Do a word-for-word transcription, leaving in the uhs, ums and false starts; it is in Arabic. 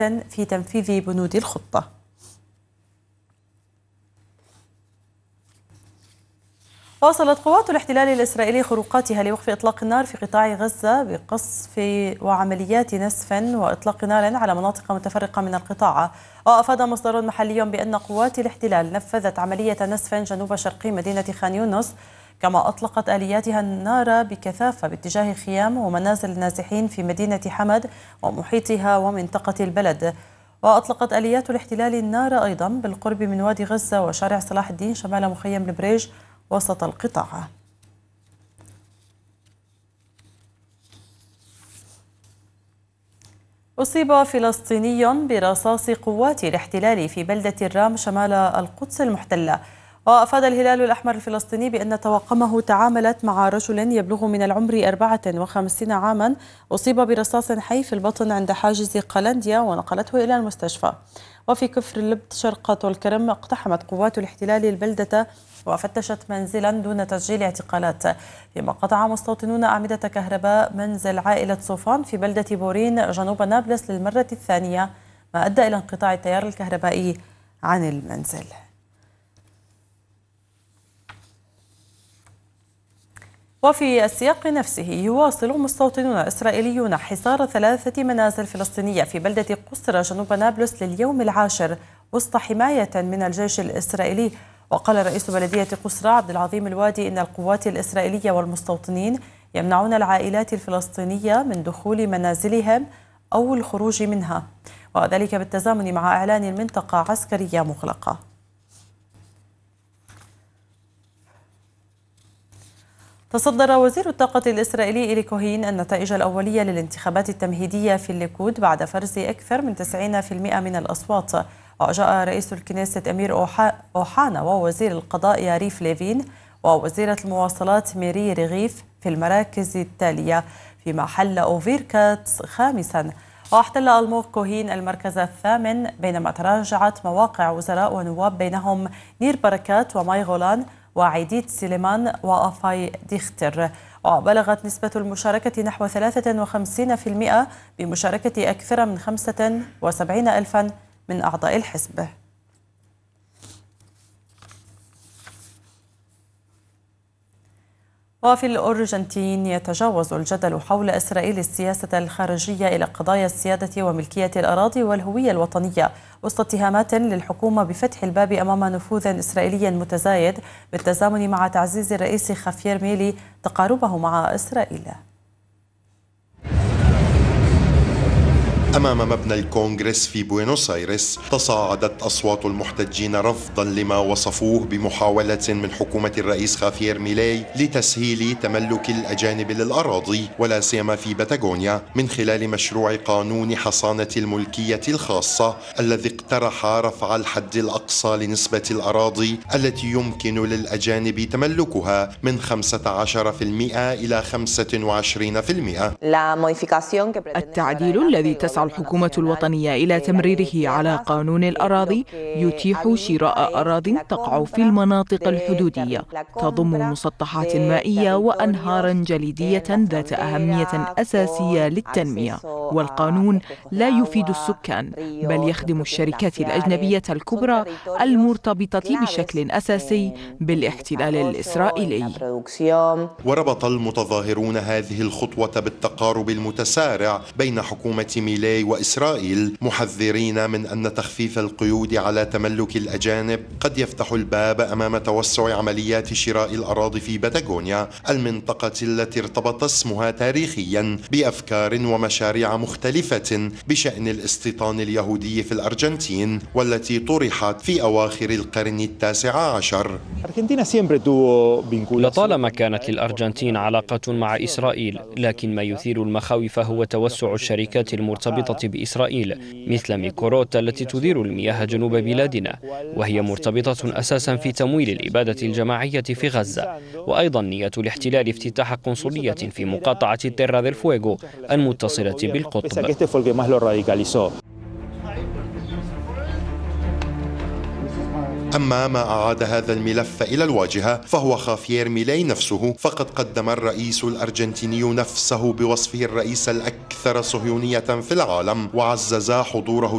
في تنفيذ بنود الخطة. واصلت قوات الاحتلال الإسرائيلي خروقاتها لوقف إطلاق النار في قطاع غزة بقصف وعمليات نسف وإطلاق نار على مناطق متفرقة من القطاع. وأفاد مصدر محلي بأن قوات الاحتلال نفذت عملية نسف جنوب شرقي مدينة خان يونس، كما أطلقت آلياتها النار بكثافة باتجاه خيام ومنازل النازحين في مدينة حمد ومحيطها ومنطقة البلد. وأطلقت آليات الاحتلال النار أيضا بالقرب من وادي غزة وشارع صلاح الدين شمال مخيم البريج وسط القطاع. أصيب فلسطيني برصاص قوات الاحتلال في بلدة الرام شمال القدس المحتلة. وأفاد الهلال الأحمر الفلسطيني بأن طواقمه تعاملت مع رجل يبلغ من العمر أربعة وخمسين عاما أصيب برصاص حي في البطن عند حاجز قلنديا ونقلته إلى المستشفى. وفي كفر اللبط شرق طول كرم اقتحمت قوات الاحتلال البلدة وفتشت منزلا دون تسجيل اعتقالات، فيما قطع مستوطنون أعمدة كهرباء منزل عائلة صوفان في بلدة بورين جنوب نابلس للمرة الثانية، ما أدى إلى انقطاع التيار الكهربائي عن المنزل. وفي السياق نفسه يواصل مستوطنون إسرائيليون حصار ثلاثة منازل فلسطينية في بلدة قسرى جنوب نابلس لليوم العاشر وسط حماية من الجيش الإسرائيلي. وقال رئيس بلدية قسرى عبد العظيم الوادي إن القوات الإسرائيلية والمستوطنين يمنعون العائلات الفلسطينية من دخول منازلهم أو الخروج منها، وذلك بالتزامن مع إعلان المنطقة عسكرية مغلقة. تصدر وزير الطاقة الإسرائيلي إيلي كوهين النتائج الأولية للانتخابات التمهيدية في الليكود بعد فرز أكثر من تسعين بالمئة من الأصوات. وجاء رئيس الكنيست أمير أوحانا ووزير القضاء ياريف ليفين ووزيرة المواصلات ميري رغيف في المراكز التالية، فيما حل أوفير كاتس خامسا. واحتل ألموغ كوهين المركز الثامن، بينما تراجعت مواقع وزراء ونواب بينهم نير بركات وماي غولان وعيديت سليمان وأفاي ديختر. وبلغت نسبة المشاركة نحو ثلاثة وخمسين بالمئة بمشاركة أكثر من خمسة وسبعين ألفا من أعضاء الحزب. وفي الأرجنتين يتجاوز الجدل حول إسرائيل السياسة الخارجية إلى قضايا السيادة وملكية الأراضي والهوية الوطنية، وسط اتهامات للحكومة بفتح الباب أمام نفوذ إسرائيلي متزايد بالتزامن مع تعزيز الرئيس خافير ميلي تقاربه مع إسرائيل. أمام مبنى الكونغرس في بوينوس آيرس تصاعدت أصوات المحتجين رفضا لما وصفوه بمحاولة من حكومة الرئيس خافير ميلي لتسهيل تملك الأجانب للأراضي ولا سيما في باتاغونيا من خلال مشروع قانون حصانة الملكية الخاصة الذي اقترح رفع الحد الأقصى لنسبة الأراضي التي يمكن للأجانب تملكها من خمسة عشر بالمئة إلى خمسة وعشرين بالمئة. التعديل الذي تسعى الحكومة الوطنية إلى تمريره على قانون الأراضي يتيح شراء أراضٍ تقع في المناطق الحدودية تضم مسطحات مائية وأنهارا جليدية ذات أهمية أساسية للتنمية. والقانون لا يفيد السكان بل يخدم الشركات الأجنبية الكبرى المرتبطة بشكل أساسي بالاحتلال الإسرائيلي. وربط المتظاهرون هذه الخطوة بالتقارب المتسارع بين حكومة ميلي وإسرائيل، محذرين من أن تخفيف القيود على تملك الأجانب قد يفتح الباب أمام توسع عمليات شراء الأراضي في باتاغونيا، المنطقة التي ارتبط اسمها تاريخيا بأفكار ومشاريع مختلفة بشأن الاستيطان اليهودي في الأرجنتين والتي طرحت في أواخر القرن التاسع عشر. لطالما كانت للأرجنتين علاقة مع إسرائيل، لكن ما يثير المخاوف هو توسع الشركات المرتبطة بإسرائيل مثل ميكوروت التي تدير المياه جنوب بلادنا، وهي مرتبطة أساسا في تمويل الإبادة الجماعية في غزة. وأيضا نية الاحتلال افتتاح قنصلية في مقاطعة تيرا ديل فويغو المتصلة بالقطب. أما ما أعاد هذا الملف إلى الواجهة فهو خافير ميلي نفسه، فقد قدم الرئيس الأرجنتيني نفسه بوصفه الرئيس الأكثر صهيونية في العالم، وعزز حضوره